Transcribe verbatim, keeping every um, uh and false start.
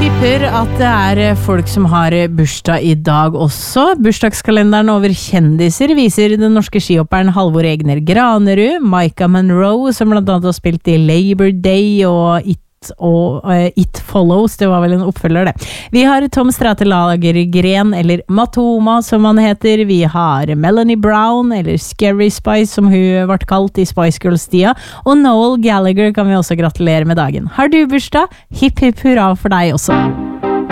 Tipper at det er folk som har bursdag i dag også. Bursdagskalenderen over kjendiser viser den norske skihopperen Halvor Egner Granerud, Micah Monroe, som blant annet har spilt i Labor Day og It og uh, It Follows, det var vel en oppfølger det. Vi har Tom Stratelagergren, eller Matoma som han heter. Vi har Melanie Brown, eller Scary Spice som hun ble kalt i Spice Girls-tida, og Noel Gallagher kan vi også gratulere med dagen. Har du bursdag? Hipp hipp hurra for deg også.